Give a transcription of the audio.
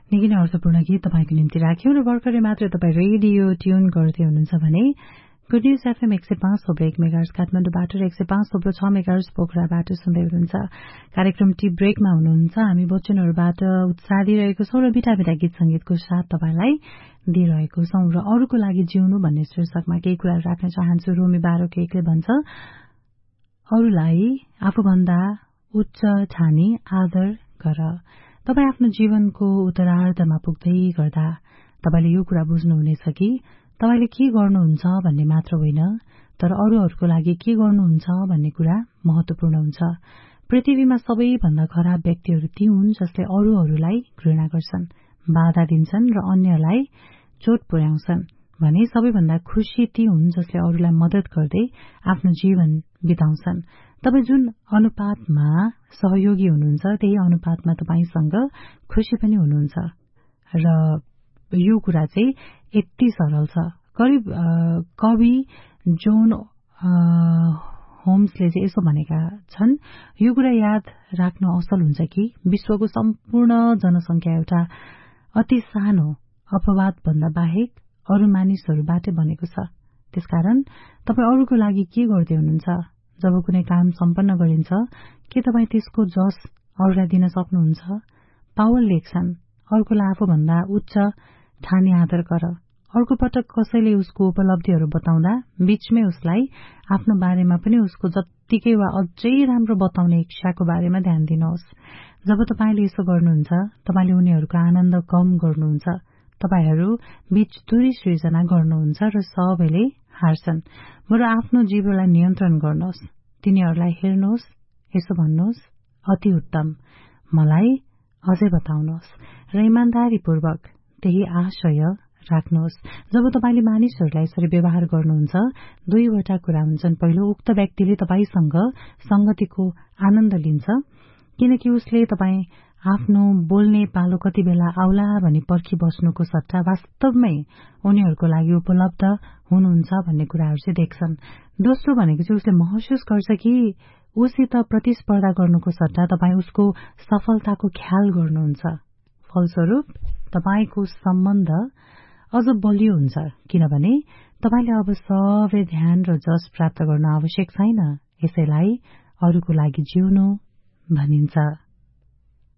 निकै नै अर्थपूर्ण गीत तपाईँको निम्ति राख्यौं र भर्खरै मात्र तपाईँ रेडियो ट्युन गर्दै हुनुहुन्छ भने गुड न्यूज एफएम 105.1 मेगाहर्ज काठमाडौँबाट र 105.6 मेगाहर्ज पोखराबाट सुन्दै हुनुहुन्छ। कार्यक्रम टी ब्रेकमा हुनुहुन्छ। हामी वचनहरूबाट उत्साह दिइरहेको छौं र मिठा मिठा गीत संगीतको साथ तपाईलाई दिइरहेको छौं र अरूको लागि जिउनु भन्ने शीर्षकमा केही कुराहरू राख्न चाहन्छु। रोमी 12:1ले भन्छ, अरूलाई आफूभन्दा उच्च ठानी आदर गर। तपाईँ आफ्नो जीवनको उत्तरार्धमा पुग्दै गर्दा तपाईले यो कुरा बुझ्नुहुनेछ कि तपाईले के गर्नुहुन्छ भन्ने मात्र होइन, तर अरूहरूको लागि के गर्नुहुन्छ भन्ने कुरा महत्वपूर्ण हुन्छ। पृथ्वीमा सबैभन्दा खराब व्यक्तिहरू ती हुन् जसले अरूहरूलाई घृणा गर्छन्, बाधा दिन्छन् र अन्यलाई चोट पुर्याउँछन् भने सबैभन्दा खुशी ती हुन् जसले अरूलाई मद्दत गर्दै आफ्नो जीवन बिताउँछन्। तपाईँ जुन अनुपातमा सहयोगी हुनुहुन्छ त्यही अनुपातमा तपाईसँग खुशी पनि हुनुहुन्छ। र यो कुरा चाहिँ यति सरल छ। कवि जोन होम्सले चाहिँ यसो भनेका छन्, यो कुरा याद राख्न असल हुन्छ कि विश्वको सम्पूर्ण जनसंख्या एउटा अति सानो अपवादभन्दा बाहेक अरू मानिसहरूबाटै बनेको छ। त्यसकारण तपाईँ अरूको लागि के गर्दै हुनुहुन्छ? जब कुनै काम सम्पन्न गरिन्छ के तपाईँ त्यसको जस अरूलाई दिन सक्नुहुन्छ? पावल लेख्छन्, अर्कोलाई आफूभन्दा उच्च ठानी आदर गर। अर्को पटक कसैले उसको उपलब्धिहरू बताउँदा बीचमै उसलाई आफ्नो बारेमा पनि उसको जत्तिकै वा अझै राम्रो बताउने इच्छाको बारेमा ध्यान दिनुहोस्। जब तपाईले यसो गर्नुहुन्छ तपाईले उनीहरूको आनन्द कम गर्नुहुन्छ, तपाईहरू बीच दूरी सृजना गर्नुहुन्छ र सबैले हार्छन्। बरु आफ्नो जीवलाई नियन्त्रण गर्नुहोस्, तिनीहरूलाई हेर्नुहोस्, यसो भन्नुहोस्, अति उत्तम, मलाई अझै बताउनुहोस् र इमान्दारीपूर्वक त्यही आशय राख्नुहोस्। जब तपाईले मानिसहरूलाई यसरी व्यवहार गर्नुहुन्छ दुईवटा कुरा हुन्छन्। पहिलो, उक्त व्यक्तिले तपाईसँग संगतिको आनन्द लिन्छ किनकि उसले तपाईँ आफ्नो बोल्ने पालो कति बेला आउला भनी पर्खी बस्नुको सट्टा वास्तवमै उनीहरूको लागि उपलब्ध हुनुहुन्छ भन्ने कुराहरू चाहिँ देख्छन्। दोस्रो भनेको चाहिँ उसले महसुस गर्छ कि उसित प्रतिस्पर्धा गर्नुको सट्टा तपाईँ उसको सफलताको ख्याल गर्नुहुन्छ। फलस्वरूप तपाईको सम्बन्ध अझ बलियो हुन्छ किनभने तपाईले अब सबै ध्यान र जस प्राप्त गर्न आवश्यक छैन। यसैलाई अरूको लागि जिउनु भनिन्छ।